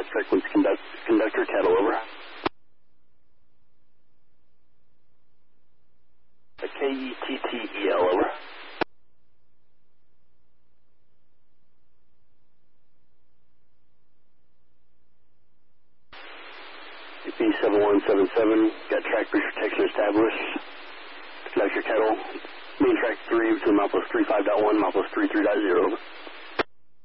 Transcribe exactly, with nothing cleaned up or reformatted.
frequency conduct, conductor kettle, over. A K E T T E L, over. B seven one seven seven, got track bridge protection established. Conductor kettle, main track three between milepost three five dot one, milepost three three dot zero.